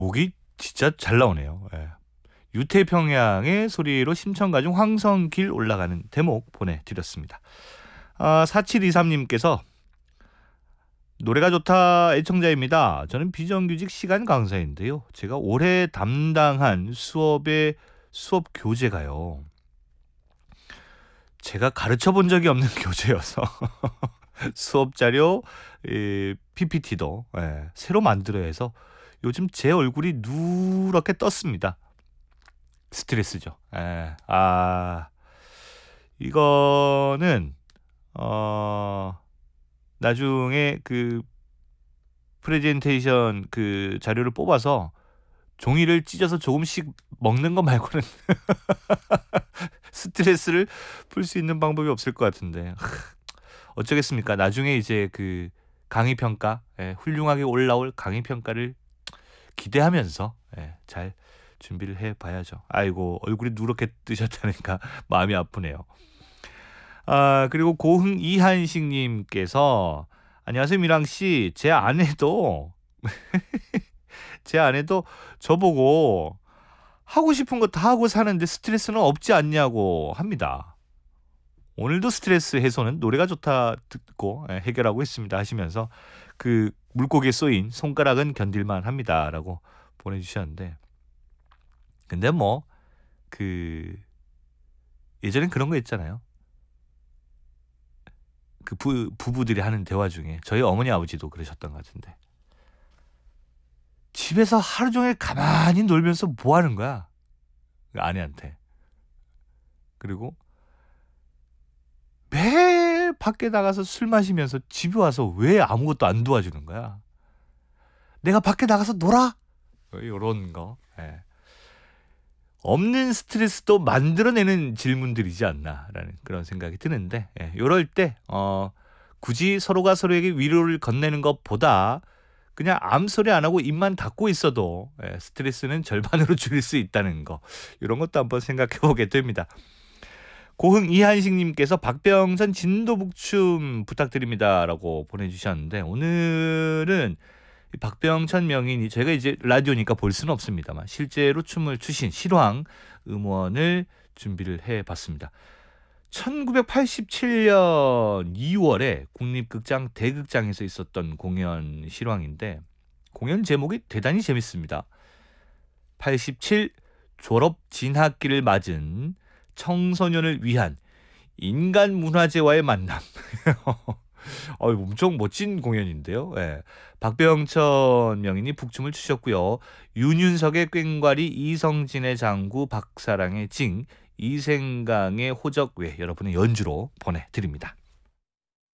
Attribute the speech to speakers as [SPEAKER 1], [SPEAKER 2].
[SPEAKER 1] 목이 진짜 잘 나오네요. 예. 유태평양의 소리로 심청가중 황성길 올라가는 대목 보내드렸습니다. 4723님께서 노래가 좋다 애청자입니다. 저는 비정규직 시간 강사인데요. 제가 올해 담당한 수업의 수업 교재가요. 제가 가르쳐 본 적이 없는 교재여서 수업 자료, PPT도 새로 만들어야 해서 요즘 제 얼굴이 누렇게 떴습니다. 스트레스죠. 이거는 나중에 그 프레젠테이션 그 자료를 뽑아서 종이를 찢어서 조금씩 먹는 거 말고는 스트레스를 풀 수 있는 방법이 없을 것 같은데 어쩌겠습니까? 나중에 이제 그 강의 평가, 훌륭하게 올라올 강의 평가를 기대하면서 잘 준비를 해봐야죠. 아이고 얼굴이 누렇게 뜨셨다니까 마음이 아프네요. 그리고 고흥 이한식님께서 안녕하세요 미랑씨, 제 아내도 저보고 하고 싶은 거 다 하고 사는데 스트레스는 없지 않냐고 합니다. 오늘도 스트레스 해소는 노래가 좋다 듣고 해결하고 있습니다 하시면서 그 물고기에 쏘인 손가락은 견딜만 합니다라고 보내주셨는데, 근데 뭐 그 예전엔 그런 거 있잖아요. 그 부부들이 하는 대화 중에 저희 어머니 아버지도 그러셨던 것 같은데, 집에서 하루 종일 가만히 놀면서 뭐 하는 거야? 그 아내한테. 그리고 매일 밖에 나가서 술 마시면서 집에 와서 왜 아무것도 안 도와주는 거야? 내가 밖에 나가서 놀아? 이런 거. 없는 스트레스도 만들어내는 질문들이지 않나라는 그런 생각이 드는데, 이럴 때 굳이 서로가 서로에게 위로를 건네는 것보다 그냥 암소리 안 하고 입만 닫고 있어도 스트레스는 절반으로 줄일 수 있다는 거, 이런 것도 한번 생각해 보게 됩니다. 고흥 이한식님께서 박병선 진도북춤 부탁드립니다라고 보내주셨는데, 오늘은 박병천 명인이 저희가 이제 라디오니까 볼 수는 없습니다만 실제로 춤을 추신 실황 음원을 준비를 해봤습니다. 1987년 2월에 국립극장 대극장에서 있었던 공연 실황인데, 공연 제목이 대단히 재밌습니다. 87 졸업 진학기를 맞은 청소년을 위한 인간 문화재와의 만남. 엄청 멋진 공연인데요. 박병천 명인이 북춤을 추셨고요. 윤윤석의 꽹과리, 이성진의 장구, 박사랑의 징, 이생강의 호적외 여러분의 연주로 보내드립니다.